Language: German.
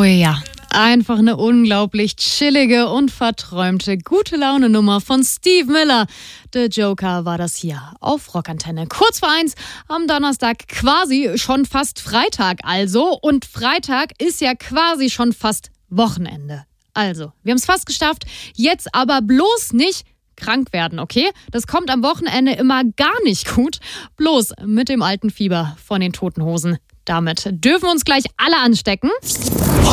ja, einfach eine unglaublich chillige und verträumte Gute-Laune-Nummer von Steve Miller. The Joker war das hier auf Rockantenne. Kurz vor 1 am Donnerstag, quasi schon fast Freitag also. Und Freitag ist ja quasi schon fast Wochenende. Also, wir haben es fast geschafft, jetzt aber bloß nicht krank werden, okay? Das kommt am Wochenende immer gar nicht gut. Bloß mit dem alten Fieber von den Toten Hosen. Damit dürfen wir uns gleich alle anstecken.